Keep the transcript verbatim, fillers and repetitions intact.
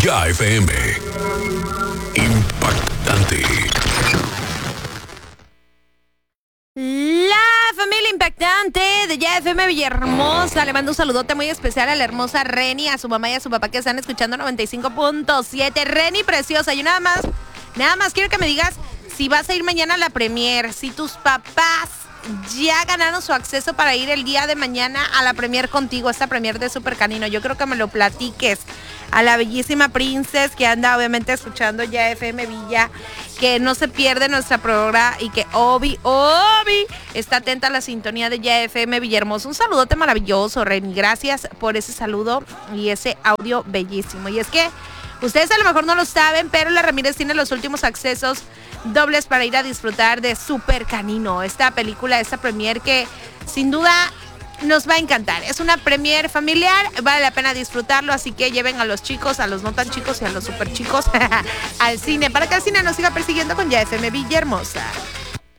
Ya F M. Impactante. La familia impactante de Ya F M Villahermosa. Le mando un saludote muy especial a la hermosa Reni, a su mamá y a su papá que están escuchando noventa y cinco punto siete. Reni preciosa, yo nada más, nada más quiero que me digas si vas a ir mañana a la premier, si tus papás ya ganaron su acceso para ir el día de mañana a la premier contigo, esta premier de Super Canino. Yo creo que me lo platiques. A la bellísima Princess que anda obviamente escuchando Ya F M Villa, que no se pierde nuestra programa y que Obi, Obi está atenta a la sintonía de Ya F M Villahermosa. Un saludote maravilloso, Reni. Gracias por ese saludo y ese audio bellísimo. Y es que ustedes a lo mejor no lo saben, pero la Ramírez tiene los últimos accesos dobles para ir a disfrutar de Super Canino, esta película, esta premier que sin duda nos va a encantar. Es una premier familiar, vale la pena disfrutarlo, así que lleven a los chicos, a los no tan chicos y a los super chicos al cine, para que el cine nos siga persiguiendo con Ya F M Villahermosa.